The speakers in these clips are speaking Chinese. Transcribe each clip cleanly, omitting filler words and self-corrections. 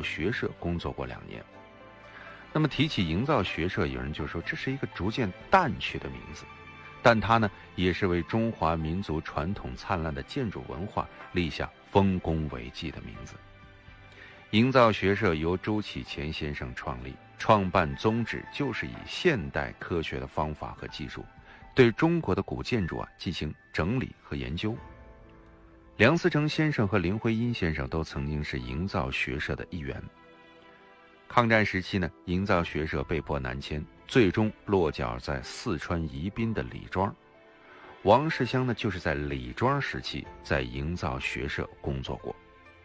学社工作过2年。那么提起营造学社，有人就说这是一个逐渐淡去的名字，但它呢也是为中华民族传统灿烂的建筑文化立下丰功伟绩的名字。营造学社由朱启潜先生创立，创办宗旨就是以现代科学的方法和技术，对中国的古建筑进行整理和研究。梁思成先生和林徽因先生都曾经是营造学社的一员。抗战时期呢，营造学社被迫南迁，最终落脚在四川宜宾的李庄。王世襄呢，就是在李庄时期在营造学社工作过。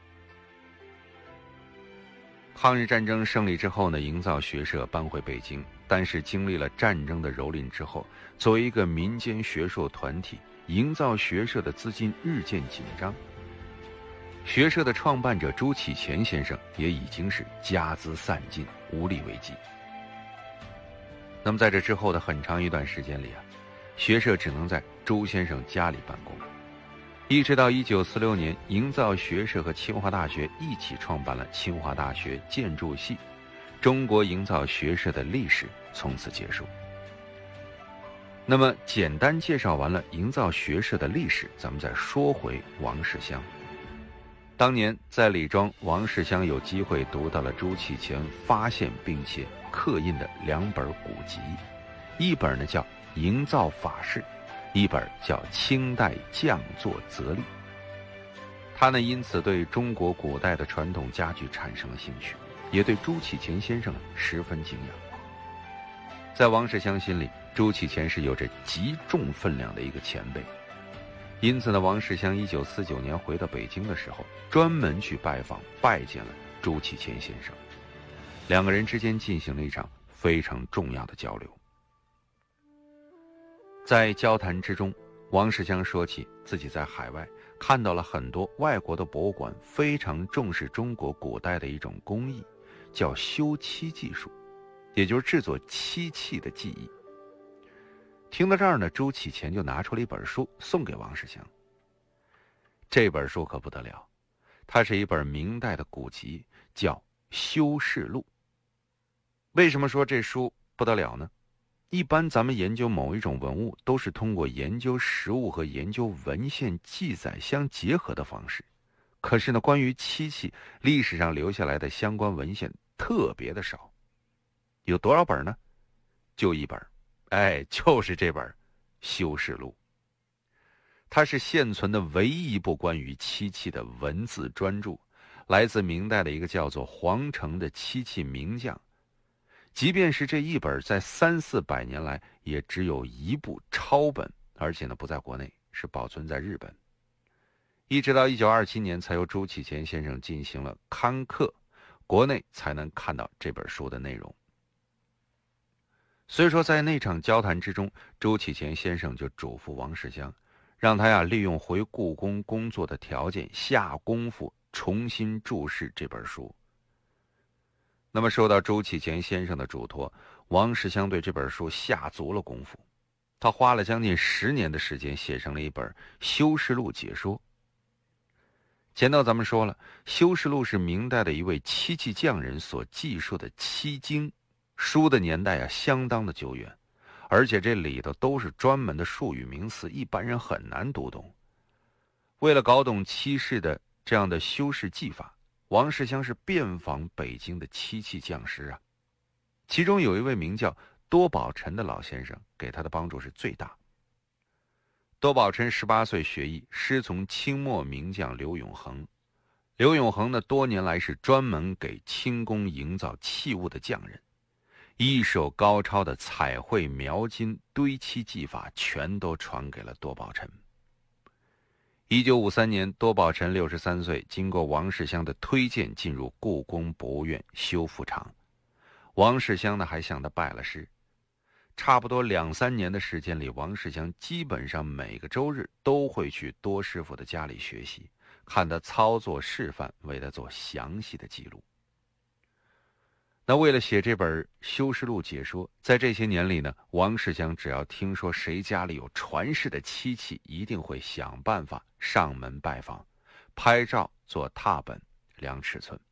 抗日战争胜利之后呢，营造学社搬回北京，但是经历了战争的蹂躏之后，作为一个民间学术团体，营造学社的资金日渐紧张。学社的创办者朱启潜先生也已经是家资散尽，无力为继。那么在这之后的很长一段时间里学社只能在朱先生家里办公，一直到1946年，营造学社和清华大学一起创办了清华大学建筑系，中国营造学社的历史从此结束。那么简单介绍完了营造学社的历史，咱们再说回王世襄。当年在李庄，王世襄有机会读到了朱启潜发现并且刻印的2本古籍，一本呢叫《营造法式》，一本叫《清代匠作则例》。他呢因此对中国古代的传统家具产生了兴趣，也对朱启潜先生十分敬仰。在王世襄心里，朱启潜是有着极重分量的一个前辈。因此呢，王世襄1949年回到北京的时候，专门去拜见了朱启潜先生，两个人之间进行了一场非常重要的交流。在交谈之中，王世襄说起自己在海外看到了很多外国的博物馆非常重视中国古代的一种工艺，叫修漆技术，也就是制作漆器的技艺。听到这儿呢，朱启潜就拿出了一本书送给王世襄。这本书可不得了，它是一本明代的古籍，叫《修饰录》。为什么说这书不得了呢？一般咱们研究某一种文物，都是通过研究实物和研究文献记载相结合的方式。可是呢，关于漆器，历史上留下来的相关文献特别的少。有多少本呢？就一本。就是这本《修饰录》。它是现存的唯一一部关于漆器的文字专著，来自明代的一个叫做黄成的漆器名匠。即便是这一本，在300-400年来也只有一部抄本，而且呢不在国内，是保存在日本。一直到1927年才由朱启潜先生进行了刊刻，国内才能看到这本书的内容。所以说在那场交谈之中，朱启潜先生就嘱咐王世襄，让他利用回故宫工作的条件，下功夫重新注释这本书。那么受到朱启潜先生的嘱托，王世襄对这本书下足了功夫，他花了将近10年的时间写成了一本《修饰录解说》。前头咱们说了，《修饰录》是明代的一位漆器匠人所记述的漆经，书的年代相当的久远，而且这里头都是专门的术语名词，一般人很难读懂。为了搞懂漆饰的这样的修饰技法，王世襄是遍访北京的漆器匠师其中有一位名叫多宝臣的老先生，给他的帮助是最大。多宝臣18岁学艺，师从清末名匠刘永恒。刘永恒呢，多年来是专门给清宫营造器物的匠人，一手高超的彩绘描金堆漆技法全都传给了多宝臣。1953年，多宝臣63岁，经过王世襄的推荐，进入故宫博物院修复厂。王世襄呢还向他拜了师。差不多2-3年的时间里，王世襄基本上每个周日都会去多师傅的家里学习，看他操作示范，为他做详细的记录。那为了写这本《修饰录解说》，在这些年里呢，王世襄只要听说谁家里有传世的漆器，一定会想办法上门拜访，拍照做拓本，量尺寸。